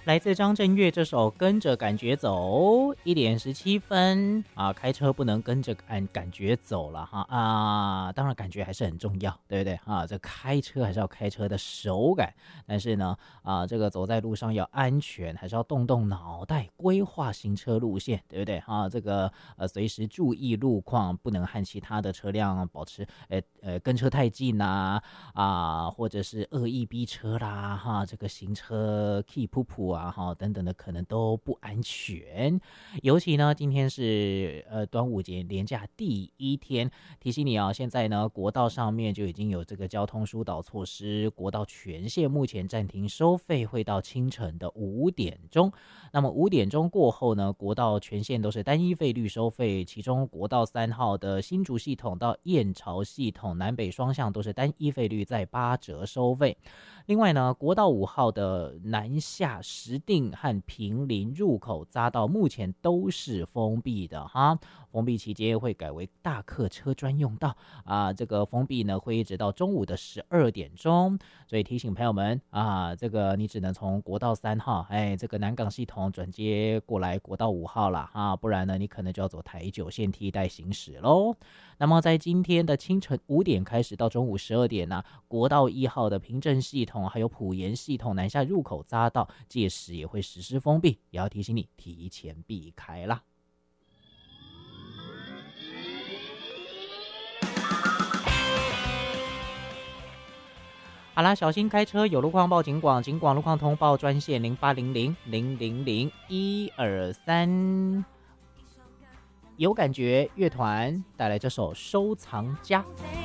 来自张震岳这首《跟着感觉走》1:17啊，开车不能跟着感觉走了哈啊，当然感觉还是很重要，对不对啊？这开车还是要开车的手感，但是呢这个走在路上要安全，还是要动动脑袋规划行车路线，对不对啊？这个随时注意路况，不能和其他的车辆保持跟车太近或者是恶意逼车啦哈，这个行车 keep 噗噗等等的，可能都不安全。尤其呢，今天是端午节连假第1天，提醒你现在呢国道上面就已经有这个交通疏导措施，国道全线目前暂停收费，会到清晨的5点钟。那么5点钟过后呢，国道全线都是单一费率收费，其中国道3号的新竹系统到燕巢系统南北双向都是单一费率在8折收费。另外呢，国道5号的南下石碇和坪林入口匝道目前都是封闭的哈，封闭期间会改为大客车专用道这个封闭呢会一直到中午的12点钟，所以提醒朋友们这个你只能从国道3号这个南港系统转接过来国道5号啦不然呢你可能就要走台9线替代行驶咯。那么在今天的清晨5点开始到中午12点国道1号的平镇系统还有埔盐系统南下入口匝道届时也会实施封闭，也要提醒你提前避开啦。好啦，小心开车，有路况报警广，警广路况通报专线0800000123。有感觉乐团带来这首收藏家。